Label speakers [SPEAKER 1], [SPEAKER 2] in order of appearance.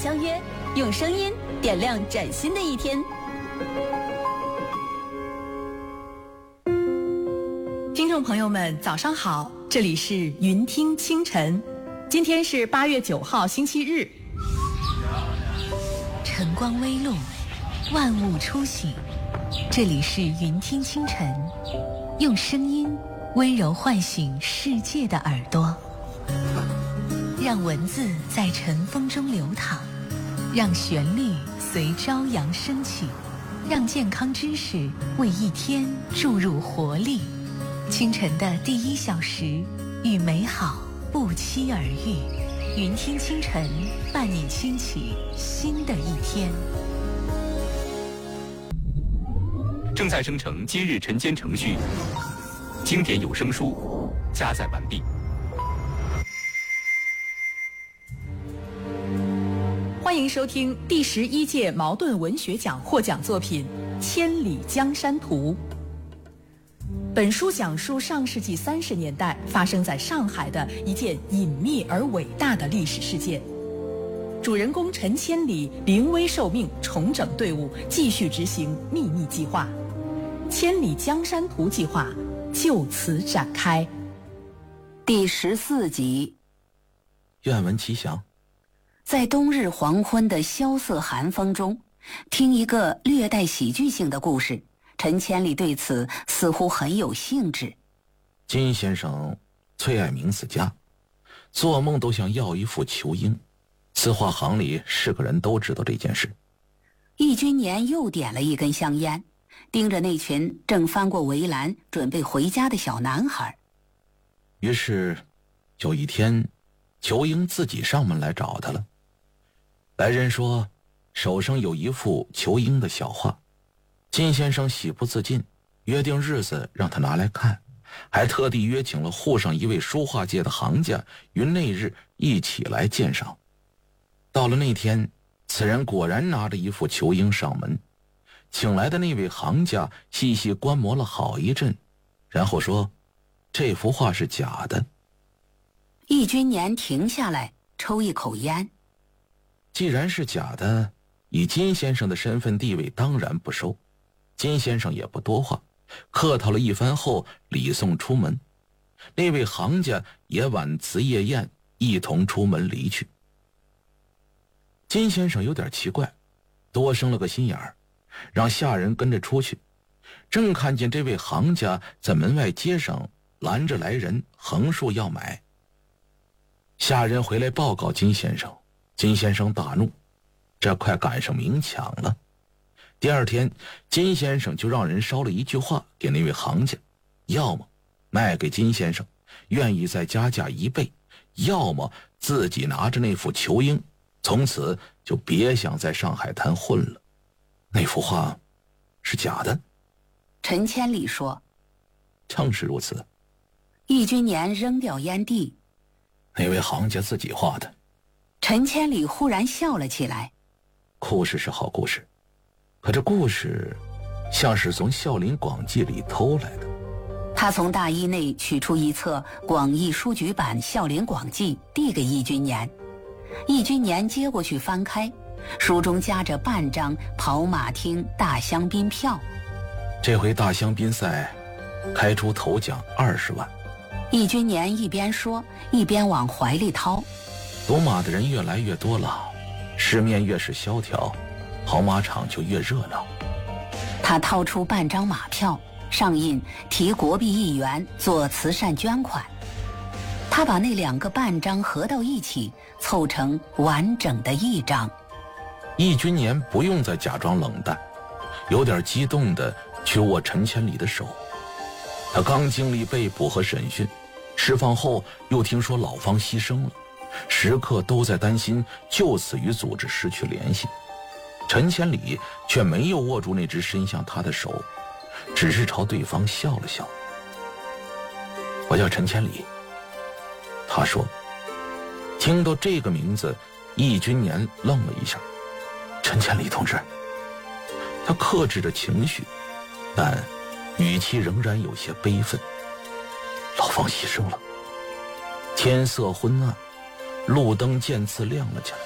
[SPEAKER 1] 相约，用声音点亮崭新的一天。听众朋友们，早上好，这里是云听清晨，今天是8月9号，星期日。
[SPEAKER 2] 晨光微露，万物初醒，这里是云听清晨，用声音温柔唤醒世界的耳朵，让文字在晨风中流淌，让旋律随朝阳升起，让健康知识为一天注入活力。清晨的第1小时，与美好不期而遇。云听清晨，伴你轻启新的一天。
[SPEAKER 3] 正在生成今日晨间程序，经典有声书加载完毕。
[SPEAKER 1] 欢迎收听第11届茅盾文学奖获奖作品《千里江山图》。本书讲述上世纪30年代发生在上海的一件隐秘而伟大的历史事件。主人公陈千里临危受命，重整队伍，继续执行秘密计划。千里江山图计划就此展开。
[SPEAKER 4] 第14集。
[SPEAKER 5] 愿闻其详。
[SPEAKER 4] 在冬日黄昏的萧瑟寒风中，听一个略带喜剧性的故事，陈千里对此似乎很有兴致。
[SPEAKER 5] 金先生最爱名字家，做梦都想要一副球鹰。字画行里是个人都知道这件事。
[SPEAKER 4] 易君年又点了一根香烟，盯着那群正翻过围栏准备回家的小男孩。
[SPEAKER 5] 于是有一天，球鹰自己上门来找他了。来人说手上有一幅球鹰的小画，金先生喜不自禁，约定日子让他拿来看，还特地约请了沪上一位书画界的行家于那日一起来鉴赏。到了那天，此人果然拿着一副球鹰上门，请来的那位行家细细观摩了好一阵，然后说这幅画是假的。
[SPEAKER 4] 易君年停下来抽一口烟。
[SPEAKER 5] 既然是假的，以金先生的身份地位当然不收。金先生也不多话，客套了一番后礼送出门。那位行家也晚辞夜宴，一同出门离去。金先生有点奇怪，多生了个心眼儿，让下人跟着出去。正看见这位行家在门外街上拦着来人，横竖要买。下人回来报告金先生，金先生大怒，这快赶上明抢了。第二天，金先生就让人捎了一句话给那位行家，要么卖给金先生，愿意再加价1倍，要么自己拿着那副球鹰，从此就别想在上海滩混了。那幅画是假的。
[SPEAKER 4] 陈千里说。
[SPEAKER 5] 正是如此。
[SPEAKER 4] 易君年扔掉烟蒂。
[SPEAKER 5] 那位行家自己画的。
[SPEAKER 4] 陈千里忽然笑了起来。
[SPEAKER 5] 故事是好故事，可这故事像是从《孝林广记》里偷来的。
[SPEAKER 4] 他从大衣内取出一册广义书局版《孝林广记》，递给易君年。易君年接过去翻开，书中夹着半张跑马厅大香槟票。
[SPEAKER 5] 这回大香槟赛开出头奖20万。
[SPEAKER 4] 易君年一边说一边往怀里掏。
[SPEAKER 5] 赌马的人越来越多了，市面越是萧条，跑马场就越热闹。
[SPEAKER 4] 他掏出半张马票，上印提国币1元做慈善捐款。他把那2个半张合到一起，凑成完整的一张。
[SPEAKER 5] 易君年不用再假装冷淡，有点激动地去握陈千里的手。他刚经历被捕和审讯，释放后又听说老方牺牲了，时刻都在担心就此与组织失去联系。陈千里却没有握住那只伸向他的手，只是朝对方笑了笑。我叫陈千里。他说。听到这个名字，易君年愣了一下。陈千里同志。他克制着情绪，但语气仍然有些悲愤。老方牺牲了。天色昏暗，路灯渐次亮了起来。